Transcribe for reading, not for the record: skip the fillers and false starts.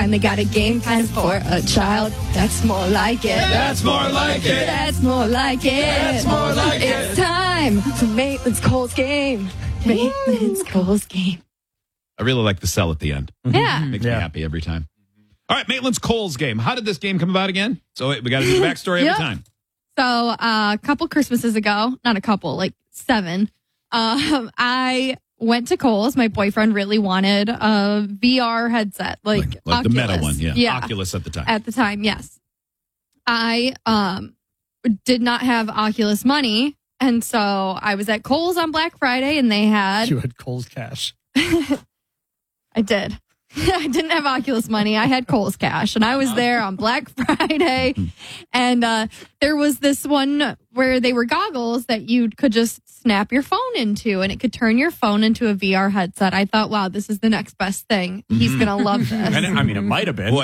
finally got a game kind for a child. That's more like it. That's more like it. That's more like it. That's more like it. It's time for Maitland's Coles game. Maitland's Coles game. I really like the sell at the end. Yeah. Makes me happy every time. All right, Maitland's Coles game. How did this game come about again? So we got to do the backstory every time. So a couple Christmases ago, not a couple, like 7, I went to Kohl's. My boyfriend really wanted a VR headset, like the Oculus. Meta one, yeah. Oculus at the time. At the time, yes. I did not have Oculus money, and so I was at Kohl's on Black Friday, and they had... You had Kohl's cash. I did. I didn't have Oculus money. I had Kohl's cash, and I was there on Black Friday. And there was this one where they were goggles that you could just snap your phone into, and it could turn your phone into a VR headset. I thought, wow, this is the next best thing. He's going to love this. And I mean, it might have been. Boy,